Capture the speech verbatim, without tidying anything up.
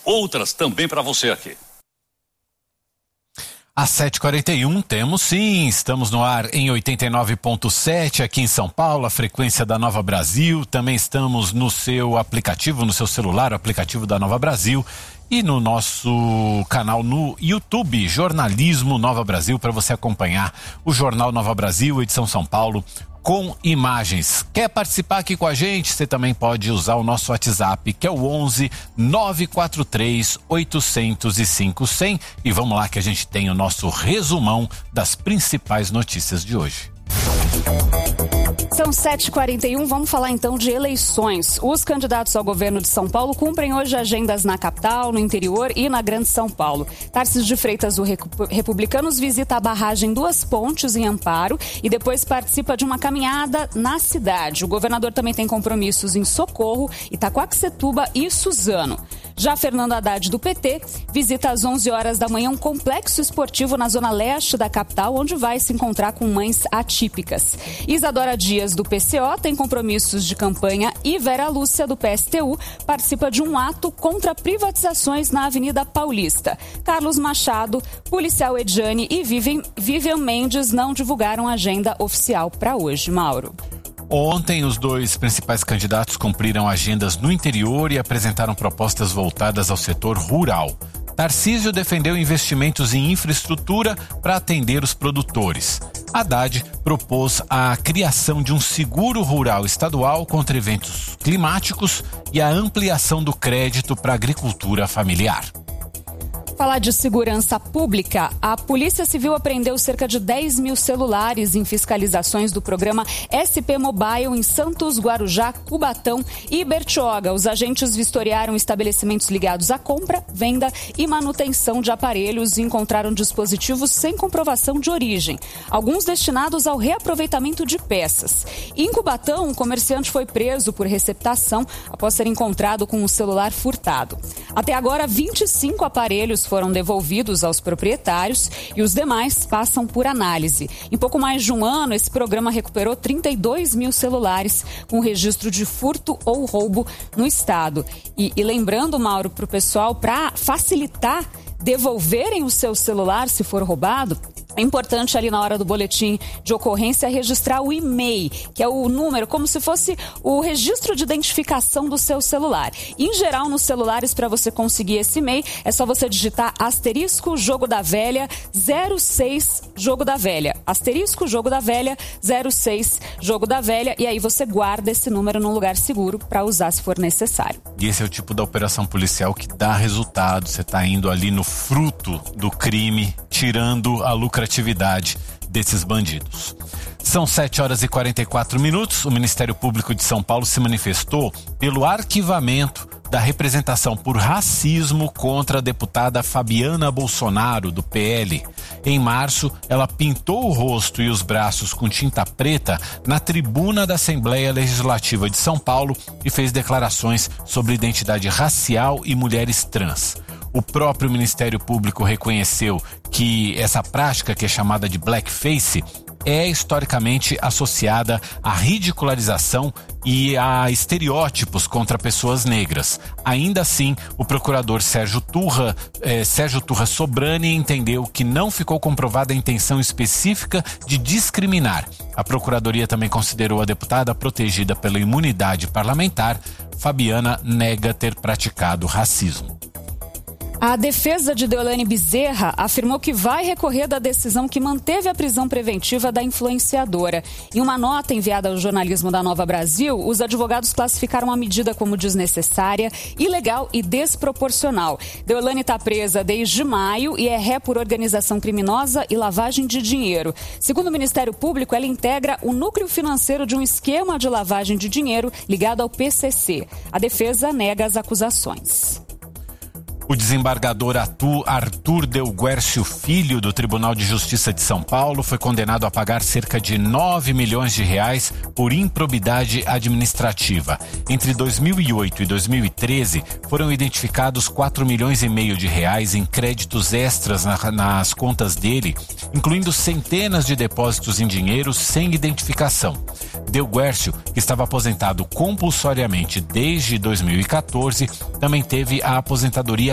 outras também para você aqui. Às sete e quarenta e um temos sim, estamos no ar em oitenta e nove ponto sete aqui em São Paulo, a frequência da Nova Brasil. Também estamos no seu aplicativo, no seu celular, o aplicativo da Nova Brasil, e no nosso canal no YouTube, Jornalismo Nova Brasil, para você acompanhar o Jornal Nova Brasil, edição São Paulo, com imagens. Quer participar aqui com a gente? Você também pode usar o nosso WhatsApp, que é o onze nove quatro três oito zero zero cinco zero zero. E vamos lá que a gente tem o nosso resumão das principais notícias de hoje. São sete e quarenta e um, vamos falar então de eleições. Os candidatos ao governo de São Paulo cumprem hoje agendas na capital, no interior e na Grande São Paulo. Tarcísio de Freitas, do Republicanos, visita a barragem Duas Pontes, em Amparo, e depois participa de uma caminhada na cidade. O governador também tem compromissos em Socorro, Itaquaquecetuba e Suzano. Já Fernando Haddad, do P T, visita às onze horas da manhã um complexo esportivo na zona leste da capital, onde vai se encontrar com mães atípicas. Isadora Dias, do P C O, tem compromissos de campanha, e Vera Lúcia, do P S T U, participa de um ato contra privatizações na Avenida Paulista. Carlos Machado, policial Edjane e Vivian, Vivian Mendes não divulgaram agenda oficial para hoje. Mauro. Ontem, os dois principais candidatos cumpriram agendas no interior e apresentaram propostas voltadas ao setor rural. Tarcísio defendeu investimentos em infraestrutura para atender os produtores. Haddad propôs a criação de um seguro rural estadual contra eventos climáticos e a ampliação do crédito para a agricultura familiar. Falar de segurança pública, a Polícia Civil apreendeu cerca de dez mil celulares em fiscalizações do programa S P Mobile em Santos, Guarujá, Cubatão e Bertioga. Os agentes vistoriaram estabelecimentos ligados à compra, venda e manutenção de aparelhos e encontraram dispositivos sem comprovação de origem, alguns destinados ao reaproveitamento de peças. Em Cubatão, um comerciante foi preso por receptação após ser encontrado com um celular furtado. Até agora, vinte e cinco aparelhos foram devolvidos aos proprietários e os demais passam por análise. Em pouco mais de um ano, esse programa recuperou trinta e dois mil celulares com registro de furto ou roubo no estado. E, e lembrando, Mauro, para o pessoal, para facilitar devolverem o seu celular se for roubado, é importante ali na hora do boletim de ocorrência registrar o e-mail, que é o número, como se fosse o registro de identificação do seu celular. Em geral, nos celulares, para você conseguir esse e-mail, é só você digitar asterisco jogo da velha zero seis jogo da velha. Asterisco jogo da velha zero seis jogo da velha, e aí você guarda esse número num lugar seguro para usar se for necessário. E esse é o tipo da operação policial que dá resultado. Você está indo ali no fruto do crime, tirando a lucratividade desses bandidos. São sete horas e quarenta e quatro minutos. O Ministério Público de São Paulo se manifestou pelo arquivamento da representação por racismo contra a deputada Fabiana Bolsonaro, do P L. Em março, ela pintou o rosto e os braços com tinta preta na tribuna da Assembleia Legislativa de São Paulo e fez declarações sobre identidade racial e mulheres trans. O próprio Ministério Público reconheceu que essa prática, que é chamada de blackface, é historicamente associada à ridicularização e a estereótipos contra pessoas negras. Ainda assim, o procurador Sérgio Turra, eh, Sérgio Turra Sobrani entendeu que não ficou comprovada a intenção específica de discriminar. A Procuradoria também considerou a deputada protegida pela imunidade parlamentar. Fabiana nega ter praticado racismo. A defesa de Deolane Bezerra afirmou que vai recorrer da decisão que manteve a prisão preventiva da influenciadora. Em uma nota enviada ao jornalismo da Nova Brasil, os advogados classificaram a medida como desnecessária, ilegal e desproporcional. Deolane está presa desde maio e é ré por organização criminosa e lavagem de dinheiro. Segundo o Ministério Público, ela integra o núcleo financeiro de um esquema de lavagem de dinheiro ligado ao P C C. A defesa nega as acusações. O desembargador Arthur Delguercio Filho, do Tribunal de Justiça de São Paulo, foi condenado a pagar cerca de nove milhões de reais por improbidade administrativa. Entre dois mil e oito e dois mil e treze, foram identificados quatro milhões e meio de reais em créditos extras na, nas contas dele, incluindo centenas de depósitos em dinheiro sem identificação. Delguercio, que estava aposentado compulsoriamente desde dois mil e quatorze, também teve a aposentadoria